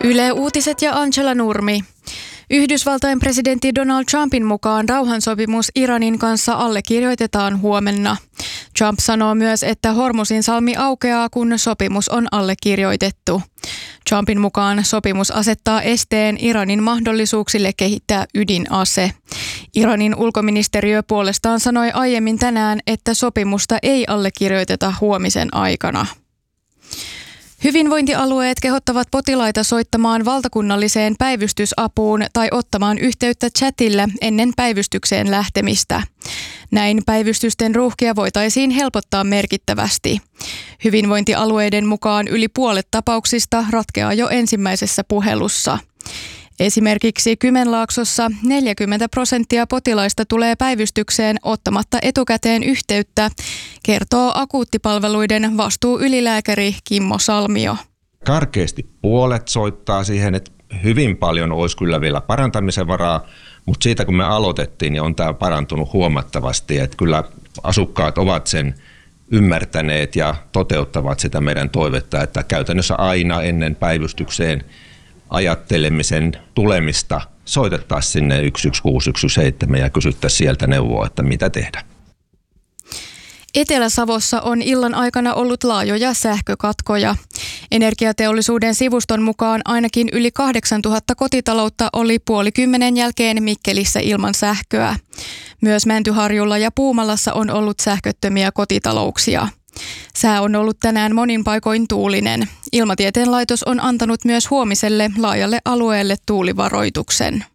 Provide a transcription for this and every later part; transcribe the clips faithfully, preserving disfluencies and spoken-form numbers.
Yle Uutiset ja Angela Nurmi. Yhdysvaltain presidentti Donald Trumpin mukaan rauhansopimus Iranin kanssa allekirjoitetaan huomenna. Trump sanoo myös, että Hormuzin salmi aukeaa, kun sopimus on allekirjoitettu. Trumpin mukaan sopimus asettaa esteen Iranin mahdollisuuksille kehittää ydinase. Iranin ulkoministeriö puolestaan sanoi aiemmin tänään, että sopimusta ei allekirjoiteta huomisen aikana. Hyvinvointialueet kehottavat potilaita soittamaan valtakunnalliseen päivystysapuun tai ottamaan yhteyttä chatilla ennen päivystykseen lähtemistä. Näin päivystysten ruuhkia voitaisiin helpottaa merkittävästi. Hyvinvointialueiden mukaan yli puolet tapauksista ratkeaa jo ensimmäisessä puhelussa. Esimerkiksi Kymenlaaksossa neljäkymmentä prosenttia potilaista tulee päivystykseen ottamatta etukäteen yhteyttä, kertoo akuuttipalveluiden vastuuylilääkäri Kimmo Salmio. Karkeasti puolet soittaa siihen, että hyvin paljon olisi kyllä vielä parantamisen varaa, mutta siitä kun me aloitettiin, niin on tämä parantunut huomattavasti, että kyllä asukkaat ovat sen ymmärtäneet ja toteuttavat sitä meidän toivetta, että käytännössä aina ennen päivystykseen ajattelemisen tulemista soitettaisiin sinne yksi yksi kuusi yksi seitsemän ja kysyttäisiin sieltä neuvoa, että mitä tehdä. Etelä-Savossa on illan aikana ollut laajoja sähkökatkoja. Energiateollisuuden sivuston mukaan ainakin yli kahdeksantuhatta kotitaloutta oli puoli kymmenen jälkeen Mikkelissä ilman sähköä. Myös Mäntyharjulla ja Puumalassa on ollut sähköttömiä kotitalouksia. Sää on ollut tänään monin paikoin tuulinen. Ilmatieteen laitos on antanut myös huomiselle laajalle alueelle tuulivaroituksen.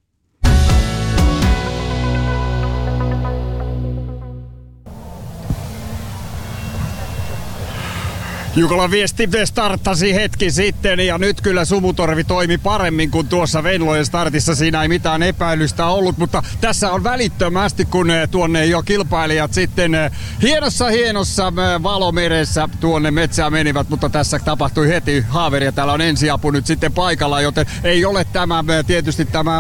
Jukolan viesti starttasi hetki sitten ja nyt kyllä sumutorvi toimi paremmin kuin tuossa Venlojen startissa. Siinä ei mitään epäilystä ollut, mutta tässä on välittömästi, kun tuonne jo kilpailijat sitten hienossa hienossa valomeressä tuonne metsään menivät, mutta tässä tapahtui heti haaveri ja täällä on ensiapu nyt sitten paikalla, joten ei ole tämä tietysti tämä